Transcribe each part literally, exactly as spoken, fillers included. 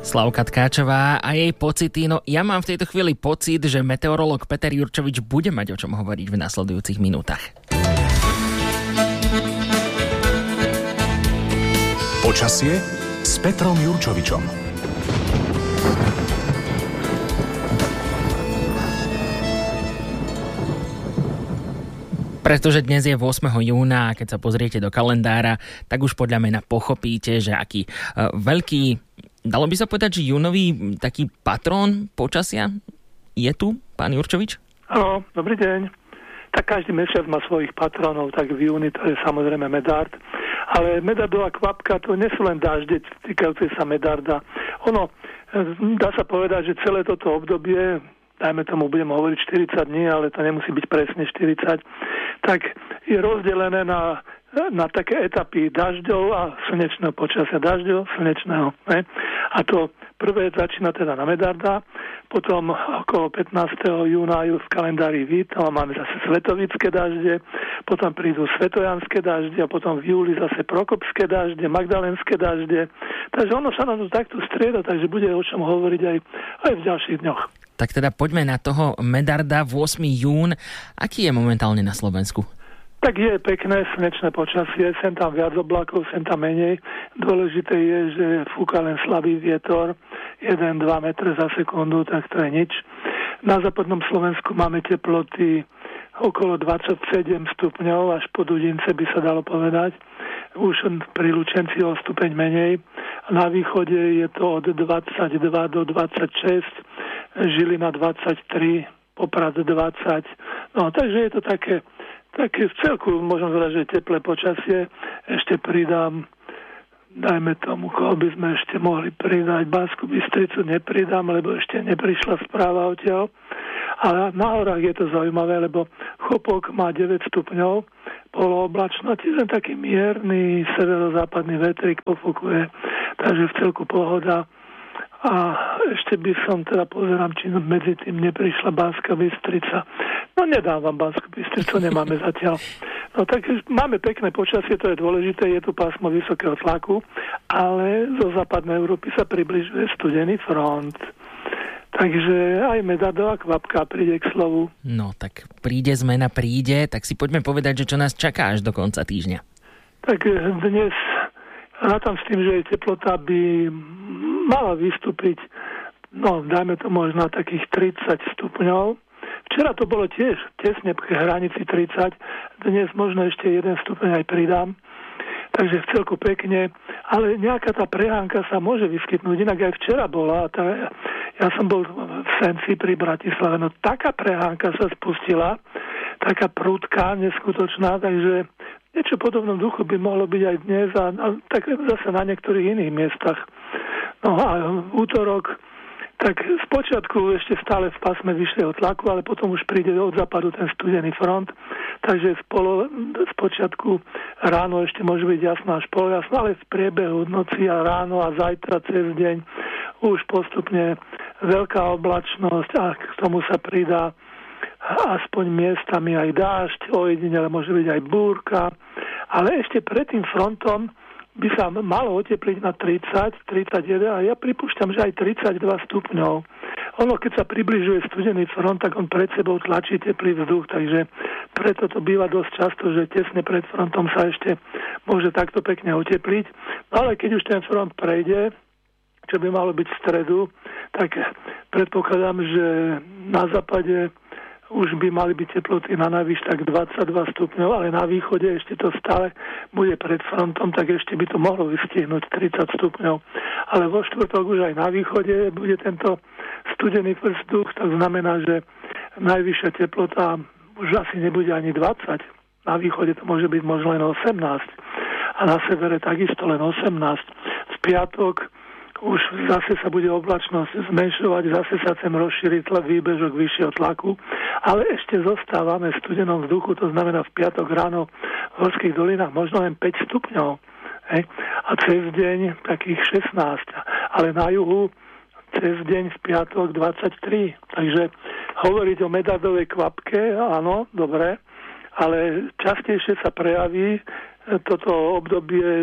Slavka Tkáčová a jej pocity. No ja mám v tejto chvíli pocit, že meteorológ Peter Jurčovič bude mať o čom hovoriť v nasledujúcich minútach. Počasie s Petrom Jurčovičom. Pretože dnes je ôsmeho júna a keď sa pozriete do kalendára, tak už podľa mňa pochopíte, že aký uh, veľký, dalo by sa povedať, že júnový taký patrón počasia je tu, pán Jurčovič? Áno, dobrý deň. Tak každý mesiac má svojich patrónov, tak v júni to je samozrejme Medard. Ale medardová kvapka, to nie sú len dažde týkajúce sa Medarda. Ono, dá sa povedať, že celé toto obdobie, dajme tomu, budem hovoriť štyridsať dní, ale to nemusí byť presne štyridsať, tak je rozdelené na, na také etapy dažďov a slnečného počasia. Dažďov, slnečného. Ne? A to prvé začína teda na Medarda, potom okolo pätnásteho júna v kalendári Vít, tam máme zase svetovické dažde, potom prídu svetojanské dažde a potom v júli zase prokopské dažde, magdalenské dažde. Takže ono sa na to takto strieda, takže bude o čom hovoriť aj, aj v ďalších dňoch. Tak teda poďme na toho Medarda, ôsmeho júna. Aký je momentálne na Slovensku? Tak je pekné slnečné počasie, sem tam viac oblakov, sem tam menej. Dôležité je, že fúka len slabý vietor, jeden až dva metre za sekundu, tak to je nič. Na západnom Slovensku máme teploty okolo dvadsaťsedem stupňov, až po Dudince by sa dalo povedať. Už pri Lučenci o stupeň menej. Na východe je to od dvadsaťdva do dvadsaťšesť, Žilina dvadsaťtri, Poprad dvadsať. No, takže je to také, také v celku, môžem povedať, že teplé počasie. Ešte pridám, dajme tomu, koho by sme ešte mohli pridať. Banskú Bystricu nepridám, lebo ešte neprišla správa odtiaľ. Ale na horách je to zaujímavé, lebo Chopok má deväť stupňov, polooblačno, tiež taký mierny severozápadný vetrik pofúkuje, takže v celku pohoda. A ešte by som teda pozerám, či medzi tým neprišla Banská Bystrica. No nedám vám Banskú Bystricu, nemáme zatiaľ. No tak máme pekné počasie, to je dôležité, je tu pásmo vysokého tlaku, ale zo západnej Európy sa približuje studený front. Takže aj medardová kvapka príde k slovu. No tak príde zmena, príde, tak si poďme povedať, že čo nás čaká až do konca týždňa. Tak dnes rátam s tým, že teplota by mala vystúpiť, no dajme to možno takých tridsať stupňov. Včera to bolo tiež tesne k hranici tridsať, dnes možno ešte jeden stupeň aj pridám. Takže v celku pekne, ale nejaká tá prehánka sa môže vyskytnúť. Inak aj včera bola, tá, ja som bol v Senci pri Bratislave, no taká prehánka sa spustila, taká prudká, neskutočná, takže niečo podobnom duchu by mohlo byť aj dnes a, a tak zase na niektorých iných miestach. No a v útorok, tak spočiatku ešte stále v pásme vyššieho tlaku, ale potom už príde od západu ten studený front, takže spolo, spočiatku ráno ešte môže byť jasno až polojasno, ale v priebehu noci a ráno a zajtra cez deň už postupne veľká oblačnosť a k tomu sa pridá aspoň miestami aj dážď, ojedinele môže byť aj búrka, ale ešte pred tým frontom by sa malo otepliť na tridsať, tridsaťjeden a ja pripúšťam, že aj tridsaťdva stupňov. Ono, keď sa približuje studený front, tak on pred sebou tlačí teplý vzduch, takže preto to býva dosť často, že tesne pred frontom sa ešte môže takto pekne otepliť. No ale keď už ten front prejde, čo by malo byť v stredu, tak predpokladám, že na západe už by mali byť teploty na najvyššie tak dvadsaťdva stupňov, ale na východe ešte to stále bude pred frontom, tak ešte by to mohlo vystihnúť tridsať stupňov. Ale vo štvrtok už aj na východe bude tento studený vzduch, tak znamená, že najvyššia teplota už asi nebude ani dvadsať. Na východe to môže byť možno len osemnásť a na severe takisto len osemnásť. V piatok už zase sa bude oblačnosť zmenšovať, zase sa sem rozšíri tlak výbežok vyššieho tlaku, ale ešte zostávame v studenom vzduchu, to znamená v piatok ráno v horských dolinách možno len päť stupňov. Hej? A cez deň takých šestnásť, ale na juhu cez deň v piatok dvadsaťtri. Takže hovoriť o medardovej kvapke, áno, dobre, ale častejšie sa prejaví toto obdobie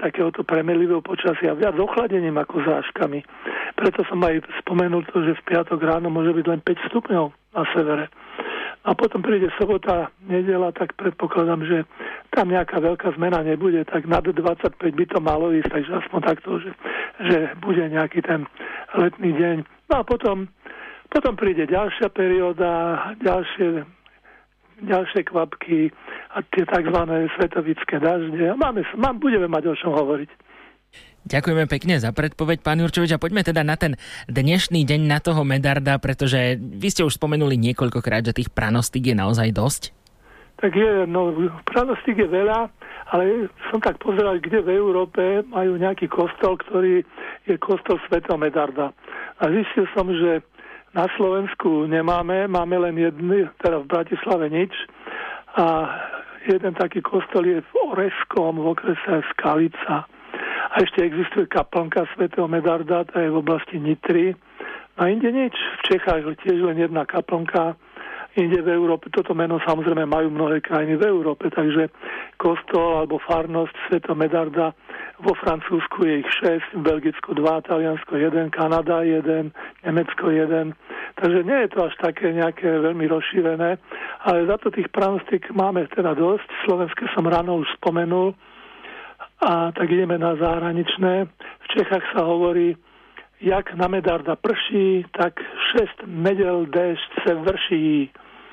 takéhoto premenlivého počasia, viac ochladením ako zrážkami. Preto som aj spomenul to, že v piatok ráno môže byť len päť stupňov na severe. A potom príde sobota, nedeľa, tak predpokladám, že tam nejaká veľká zmena nebude, tak nad dvadsaťpäť by to malo ísť, takže aspoň takto, že, že bude nejaký ten letný deň. No a potom, potom príde ďalšia perióda, ďalšie, ďalšie kvapky a tie tzv. Svetovické dažde. A máme, mám, budeme mať o čom hovoriť. Ďakujeme pekne za predpoveď, pán Jurčovič, a poďme teda na ten dnešný deň, na toho Medarda, pretože vy ste už spomenuli niekoľkokrát, že tých pranostík je naozaj dosť. Tak je, no, pranostík je veľa, ale som tak pozeral, kde v Európe majú nejaký kostol, ktorý je kostol svätého Medarda. A zistil som, že na Slovensku nemáme, máme len jedný, teda v Bratislave nič. A jeden taký kostol je v Oreskom, v okrese Skalica. A ešte existuje kaplnka svätého Medarda, tá je v oblasti Nitry. A inde nič. V Čechách tiež len jedna kaplnka. Inde v Európe, toto meno samozrejme majú mnohé krajiny v Európe, takže kostol alebo farnosť svätého Medarda vo Francúzsku je ich šesť, v Belgicku dva, Taliansko jeden, Kanada jeden, Nemecko jeden. Takže nie je to až také nejaké veľmi rozšírené, ale za to tých pranostík máme teda dosť. Slovenské som ráno už spomenul. A tak ideme na zahraničné. V Čechách sa hovorí, jak na Medarda prší, tak šesť nedel déšť se vrší.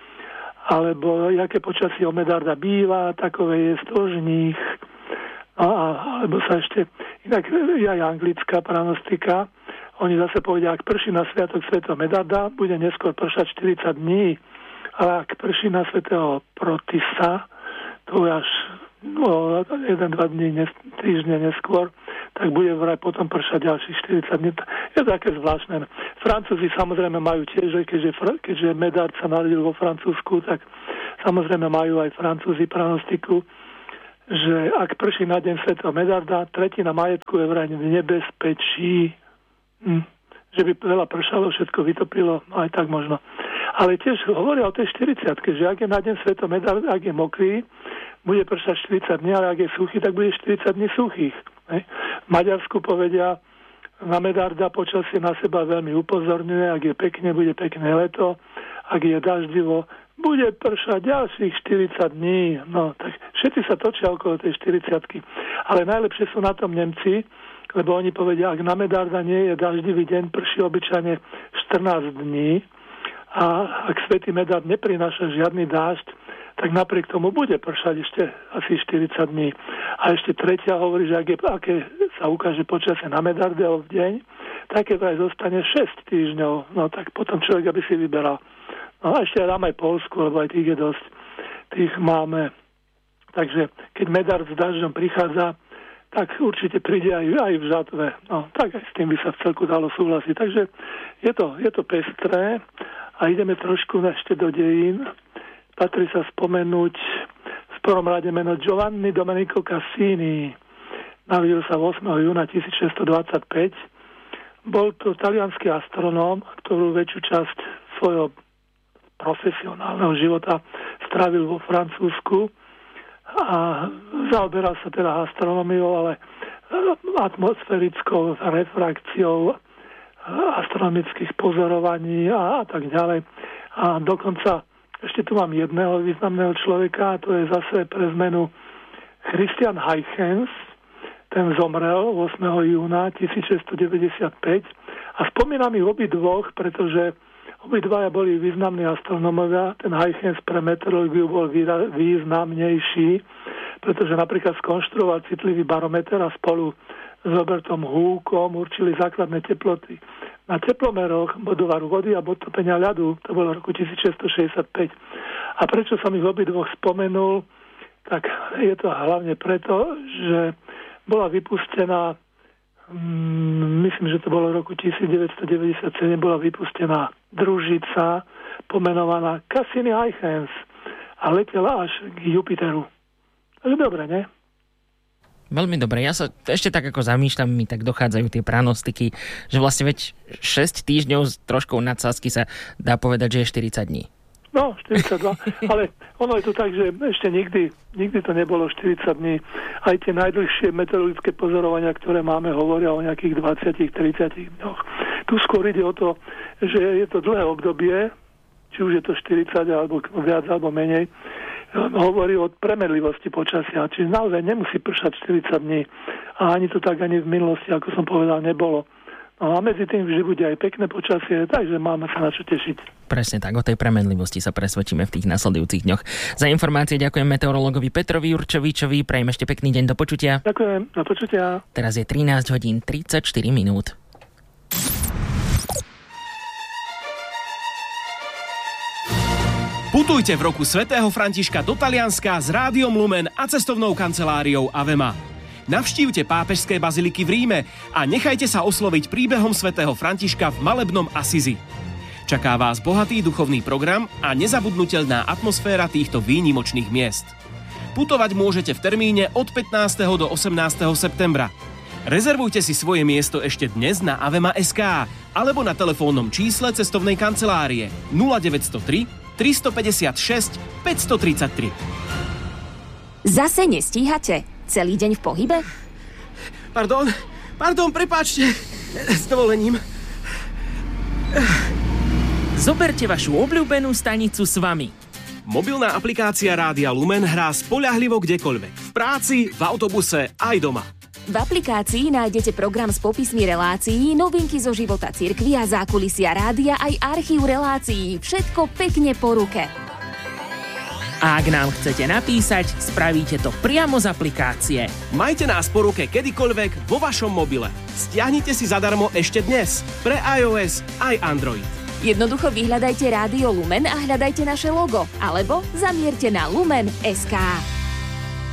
Alebo jaké počasie o Medarda býva, takové je stožních. No, alebo sa ešte, inak je aj anglická pranostika. Oni zase povedia, ak prší na sviatok svätého Medarda, bude neskôr pršať štyridsať dní. Ale ak prší na svätého Protisa, to je až no, jeden, dva dní, nes, týždne neskôr, tak bude vraj potom pršať ďalších štyridsať dní. Je to také zvláštne. Francúzi samozrejme majú tiež, keďže, keďže Medard sa narodil vo Francúzsku, tak samozrejme majú aj Francúzi pranostiku, že ak prší na deň svätého Medarda, tretina majetku je vraj v nebezpečí. Hm. Že by veľa pršalo, všetko vytopilo, aj tak možno. Ale tiež hovoria o tej štyridsiatke, že ak je na deň svätého Medarda, ak je mokrý, bude pršať štyridsať dní, ale ak je suchý, tak bude štyridsať dní suchých. Ne? V Maďarsku povedia, na Medarda počasie na seba veľmi upozorňuje, ak je pekne, bude pekné leto, ak je daždivo, bude pršať ďalších štyridsať dní. No, tak všetci sa točia okolo tej štyridsiatky. Ale najlepšie sú na tom Nemci, lebo oni povedia, ak na Medarda nie je daždivý deň, prší obyčajne štrnásť dní a ak svätý Medard neprináša žiadny dážď, tak napriek tomu bude pršať ešte asi štyridsať dní. A ešte tretia hovorí, že ak je, aké sa ukáže počasie na Medarde v deň, také vraj zostane šesť týždňov. No tak potom človek aby si vyberal. No a ešte dám aj Poľsku, lebo aj tých je dosť. Tých máme. Takže keď Medard s dažďom prichádza, tak určite príde aj, aj v žatve. No tak aj s tým by sa v celku dalo súhlasiť. Takže je to, je to pestré a ideme trošku ešte do dejín. Patrí sa spomenúť v prvom rade meno Giovanni Domenico Cassini. Narodil sa ôsmeho júna tisícšesťstodvadsaťpäť. Bol to taliansky astronóm, ktorú väčšiu časť svojho profesionálneho života strávil vo Francúzsku a zaoberal sa teda astronómiou, ale atmosférickou refrakciou astronomických pozorovaní a, a tak ďalej. A dokonca ešte tu mám jedného významného človeka, a to je zase pre zmenu Christian Huygens. Ten zomrel ôsmeho júna tisícšesťstodeväťdesiatpäť a spomínam ich obidvoch, pretože obidvaja boli významní astronómovia. Ten Huygens pre meteorológiu bol významnejší, pretože napríklad skonštruoval citlivý barometer a spolu s Robertom Hookom určili základné teploty na teplomeroch bodovaru vody a bodtopenia ľadu. To bolo v roku tisícšesťstošesťdesiatpäť. A prečo som ich obidvoch spomenul, tak je to hlavne preto, že bola vypustená, mm, myslím, že to bolo v roku tisícdeväťstodeväťdesiatsedem, bola vypustená družica pomenovaná Cassini-Huygens a letela až k Jupiteru. Takže dobre, ne? Veľmi dobre. Ja sa ešte tak ako zamýšľam, mi tak dochádzajú tie pranostiky, že vlastne veď šesť týždňov s troškou nadsázky sa dá povedať, že je štyridsať dní. No, štyridsaťdva, ale ono je to tak, že ešte nikdy, nikdy to nebolo štyridsať dní. Aj tie najdlhšie meteorologické pozorovania, ktoré máme, hovoria o nejakých dvadsať až tridsať dňoch. Tu skôr ide o to, že je to dlhé obdobie, či už je to štyridsať alebo viac alebo menej, hovorí o premenlivosti počasia. Čiže naozaj nemusí pršať štyridsať dní. A ani to tak ani v minulosti, ako som povedal, nebolo. No a medzi tým vždy bude aj pekné počasie, takže máme sa na čo tešiť. Presne tak, o tej premenlivosti sa presvedčíme v tých nasledujúcich dňoch. Za informácie ďakujem meteorologovi Petrovi Jurčovičovi, prajem ešte pekný deň, do počutia. Ďakujem, do počutia. Teraz je trinásť hodín tridsaťštyri minút. Putujte v roku svätého Františka do Talianska s Rádiom Lumen a cestovnou kanceláriou Avema. Navštívte pápežské baziliky v Ríme a nechajte sa osloviť príbehom svätého Františka v malebnom Asizi. Čaká vás bohatý duchovný program a nezabudnutelná atmosféra týchto výnimočných miest. Putovať môžete v termíne od pätnásteho do osemnásteho septembra. Rezervujte si svoje miesto ešte dnes na avema bodka es ká alebo na telefónnom čísle cestovnej kancelárie nula deväť nula tri, tristopäťdesiatšesť, päťstotridsaťtri. Zase nestíhate? Celý deň v pohybe? Pardon, pardon, prepáčte. S dovolením. Zoberte vašu obľúbenú stanicu s vami. Mobilná aplikácia Rádia Lumen hrá spoľahlivo kdekoľvek. V práci, v autobuse, aj doma. V aplikácii nájdete program s popismi relácií, novinky zo života cirkvi a zákulisia rádia aj archív relácií. Všetko pekne po ruke. A ak nám chcete napísať, spravíte to priamo z aplikácie. Majte nás po ruke kedykoľvek vo vašom mobile. Stiahnite si zadarmo ešte dnes pre iOS aj Android. Jednoducho vyhľadajte Rádio Lumen a hľadajte naše logo, alebo zamierte na lumen bodka es ká.